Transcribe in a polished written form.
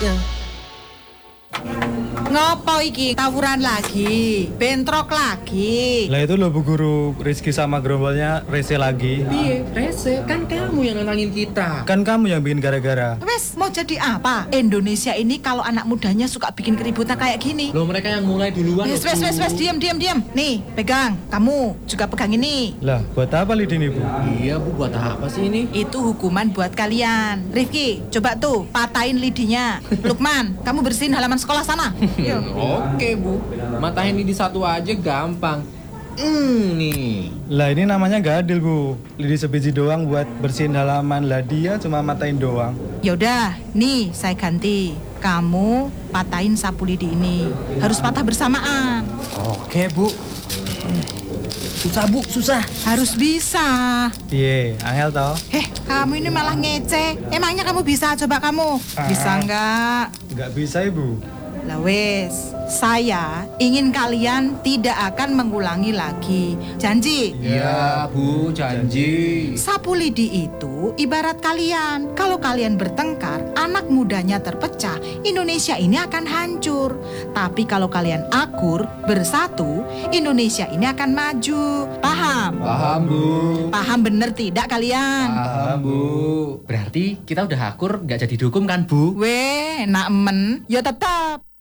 Yo. Ngopo iki tawuran lagi, bentrok lagi. Lah itu loh Bu Guru, Rizky sama gerombolnya rese lagi. Piye, rese? Kan kamu yang nantangin kita. Kan kamu yang bikin gara-gara. Wes, mau jadi apa? Indonesia ini kalau anak mudanya suka bikin keributan kayak gini. Loh, mereka yang mulai duluan. Wes, diam. Nih, pegang. Kamu juga pegang ini. Lah, buat apa lidi ini Bu? Iya, Bu, buat apa sih ini? Itu hukuman buat kalian. Rifki, coba tuh patahin lidinya. Lukman, kamu bersihin halaman sekolah sana. Yuk. Oke, Bu. Matahin lidi satu aja gampang. Nih. Lah ini namanya gak adil Bu. Lidi sebiji doang buat bersihin halaman. Lah dia cuma matain doang. Yaudah, nih saya ganti. Kamu patahin sapu lidi ini. Harus patah bersamaan. Oke, Bu. Susah, Bu, susah. Harus bisa. Iya, angel toh. Kamu ini malah ngece. Emangnya kamu bisa? Coba kamu. Bisa nggak? Nggak bisa Ibu. Lah wes, saya ingin kalian tidak akan mengulangi lagi. Janji? Iya, Bu, janji. Sapu lidi itu ibarat kalian. Kalau kalian bertengkar, anak mudanya terpecah, Indonesia ini akan hancur. Tapi kalau kalian akur, bersatu, Indonesia ini akan maju. Paham? Paham, Bu. Paham bener tidak kalian? Paham, Bu. Berarti kita udah akur, nggak jadi dihukum kan, Bu? Weh, nak men, ya tetap.